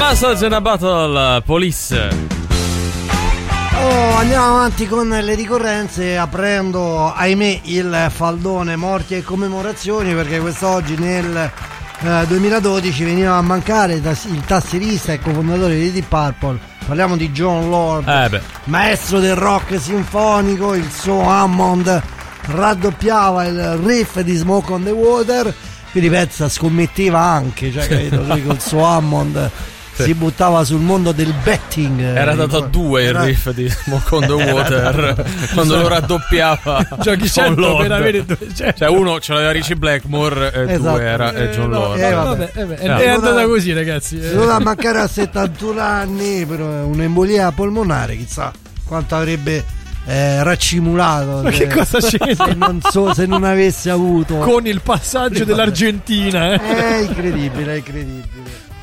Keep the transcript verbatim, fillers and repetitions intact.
Hustle in a Battle, Police. Oh, andiamo avanti con le ricorrenze, aprendo, ahimè, il faldone morti e commemorazioni, perché quest'oggi nel eh, duemiladodici veniva a mancare il, tass- il tastierista e cofondatore di Deep Purple. Parliamo di John Lord, eh beh. maestro del rock sinfonico. Il suo Hammond raddoppiava il riff di Smoke on the Water, quindi Pezza scommetteva anche, cioè, capito, lui col suo Hammond sì. si buttava sul mondo del betting. Era dato a due il riff di Smoke on the Water quando lo raddoppiava. Giochi cento per avere due, cioè, cioè uno ce l'aveva Richie Blackmore e esatto. due era eh, John no, Lord. Eh, vabbè, eh, vabbè, è, è andata così, ragazzi. Si doveva mancare a settantuno anni per un'embolia polmonare, chissà quanto avrebbe Eh, raccimulato. Ma che cosa c'è? Se non so, se non avesse avuto con il passaggio dell'Argentina, eh. È incredibile, è incredibile.